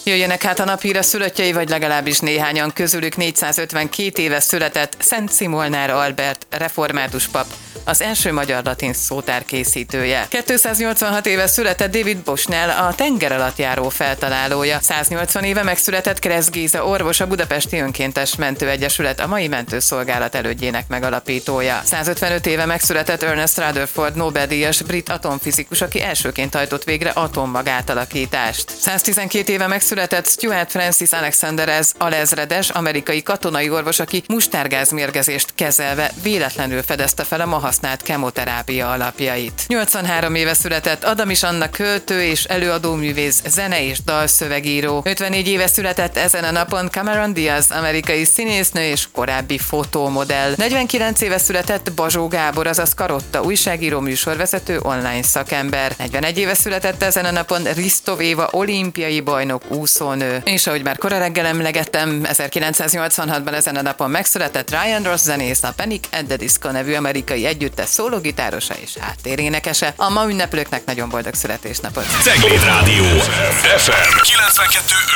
Jöjjenek hát a naphír szülöttjei, vagy legalábbis néhányan közülük. 452 éve született Szent Szimolnár Albert, református pap, az első magyar latin szótár készítője. 286 éve született David Bushnell, a tengeralattjáró feltalálója. 180 éve megszületett Kressz Géza orvos, a Budapesti Önkéntes Mentőegyesület, a mai mentőszolgálat elődjének megalapítója. 155 éve megszületett Ernest Rutherford, Nobel-díjas brit atomfizikus, aki elsőként hajtott végre atommag átalakítást. 112 éve megszületett Stuart Francis Alexander alezredes, amerikai katonai orvos, aki mustárgázmérgezést kezelve véletlenül fedezte fel a ma használt kemoterápia alapjait. 83 éve született Adamis Anna költő és előadóművész, zene- és dalszövegíró. 54 éve született ezen a napon Cameron Diaz, amerikai színésznő és korábbi fotómodell. 49 éve született Bazsó Gábor, azaz Karotta, újságíró, műsorvezető, online szakember. 41 éve született ezen a napon Risztov Éva, olimpiai bajnok, úszónő. És ahogy már kora reggel emlegettem, 1986-ban ezen a napon megszületett Ryan Ross zenész, a Panic! At the Disco nevű amerikai együttes szólógitárosa és háttérénekese. A ma ünneplőknek nagyon boldog születésnapot! Cegléd Rádió FM 92.